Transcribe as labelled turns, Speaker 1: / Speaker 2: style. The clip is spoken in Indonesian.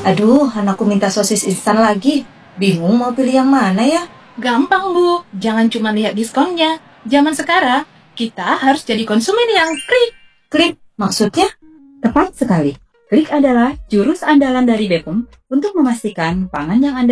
Speaker 1: Aduh, anakku minta sosis instan lagi. Bingung mau pilih yang mana ya?
Speaker 2: Gampang, Bu. Jangan cuma lihat diskonnya. Zaman sekarang, kita harus jadi konsumen yang klik.
Speaker 1: Klik, maksudnya?
Speaker 3: Tepat sekali. Klik adalah jurus andalan dari Bepom untuk memastikan pangan yang Anda